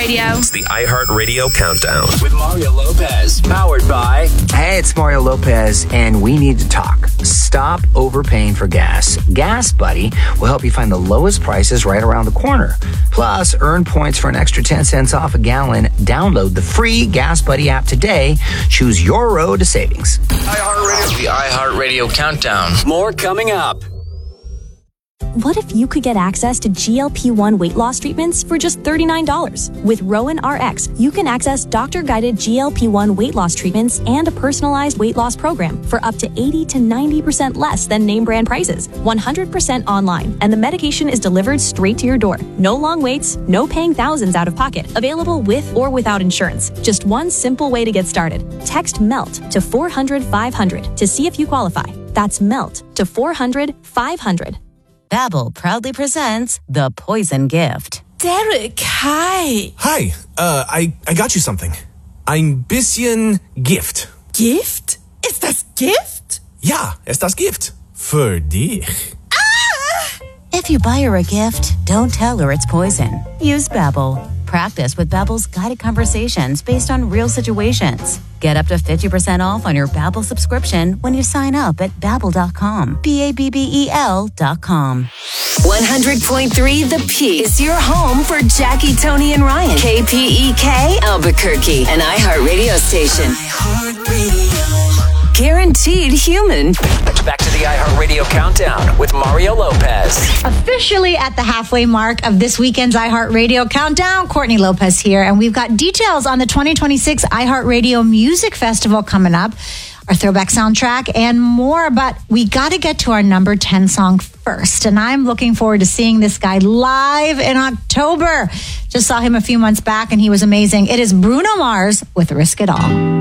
iHeartRadio. It's the iHeartRadio Countdown. With Mario Lopez. Powered by... Hey, it's Mario Lopez, and we need to talk. Stop overpaying for gas. Gas Buddy will help you find the lowest prices right around the corner. Plus, earn points for an extra 10 cents off a gallon. Download the free Gas Buddy app today. Choose your road to savings. iHeartRadio. The iHeartRadio Countdown. More coming up. What if you could get access to GLP-1 weight loss treatments for just $39? With Rowan RX, you can access doctor-guided GLP-1 weight loss treatments and a personalized weight loss program for up to 80 to 90% less than name brand prices. 100% online, and the medication is delivered straight to your door. No long waits, no paying thousands out of pocket. Available with or without insurance. Just one simple way to get started. Text MELT to 400-500 to see if you qualify. That's MELT to 400-500. Babbel proudly presents The Poison Gift. Derek, hi. Hi, I got you something. Ein bisschen Gift. Gift? Ist das Gift? Ja, ist das Gift. Für dich. If you buy her a gift, don't tell her it's poison. Use Babbel. Practice with Babbel's guided conversations based on real situations. Get up to 50% off on your Babbel subscription when you sign up at Babbel.com. Babbel.com. 100.3 The Peak is your home for Jackie, Tony, and Ryan. KPEK, Albuquerque, an iHeartRadio station. Guaranteed human. Back to the iHeartRadio Countdown with Mario Lopez. Officially at the halfway mark of this weekend's iHeartRadio Countdown, Courtney Lopez here, and we've got details on the 2026 iHeartRadio Music Festival coming up, our throwback soundtrack, and more. But we got to get to our number 10 song first, and I'm looking forward to seeing this guy live in October. Just saw him a few months back, and he was amazing. It is Bruno Mars with Risk It All.